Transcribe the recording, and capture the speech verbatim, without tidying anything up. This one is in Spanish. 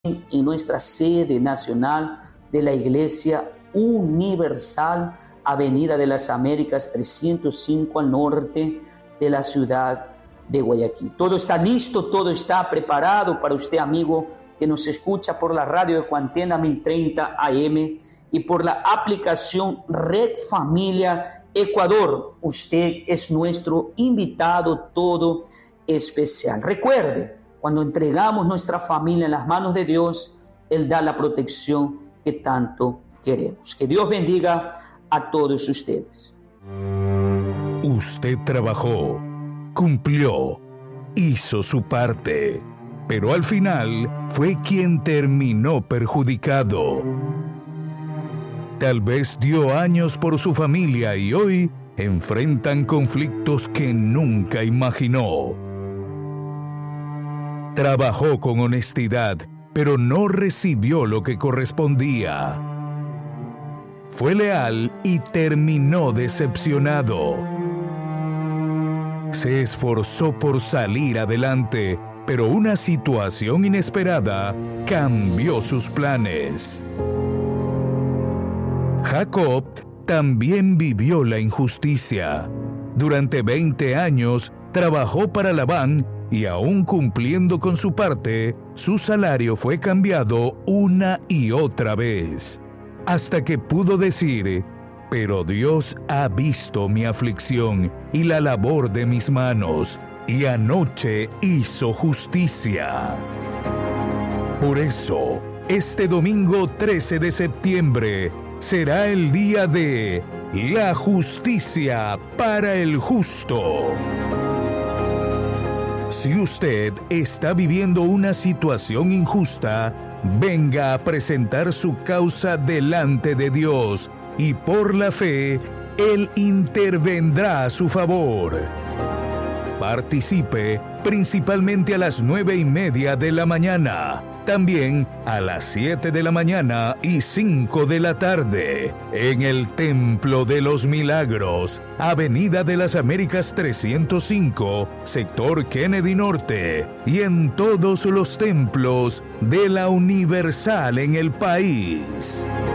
en nuestra sede nacional de la Iglesia Universal, Avenida de las Américas trescientos cinco al norte de la ciudad de Guayaquil. Todo está listo, todo está preparado para usted, amigo, que nos escucha por la radio de Cuantena mil treinta A M y por la aplicación Red Familia Ecuador. Usted es nuestro invitado todo especial. Recuerde, cuando entregamos nuestra familia en las manos de Dios, Él da la protección que tanto queremos. Que Dios bendiga a todos ustedes. Usted trabajó, cumplió, hizo su parte, pero al final fue quien terminó perjudicado. Tal vez dio años por su familia y hoy enfrentan conflictos que nunca imaginó. Trabajó con honestidad, pero no recibió lo que correspondía. Fue leal y terminó decepcionado. Se esforzó por salir adelante, pero una situación inesperada cambió sus planes. Jacob también vivió la injusticia. Durante veinte años trabajó para Labán y aún cumpliendo con su parte, su salario fue cambiado una y otra vez, hasta que pudo decir: pero Dios ha visto mi aflicción y la labor de mis manos, y anoche hizo justicia. Por eso, este domingo trece de septiembre será el día de la justicia para el justo. Si usted está viviendo una situación injusta, venga a presentar su causa delante de Dios y por la fe, Él intervendrá a su favor. Participe principalmente a las nueve y media de la mañana, también a las siete de la mañana y cinco de la tarde, en el Templo de los Milagros, Avenida de las Américas trescientos cinco, sector Kennedy Norte, y en todos los templos de la Universal en el país.